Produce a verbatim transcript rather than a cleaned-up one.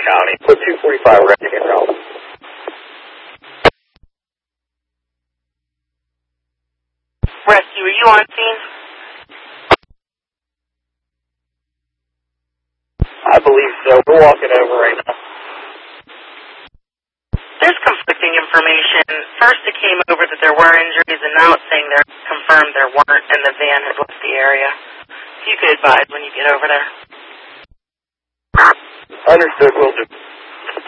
County. Put two forty-five rescue route. Rescue, are you on scene? I believe so. We're walking over right now. There's conflicting information. First it came over that there were injuries, and now it's saying they're confirmed there weren't, and the van has left the area. If you could advise when you get over there. Understood, will do.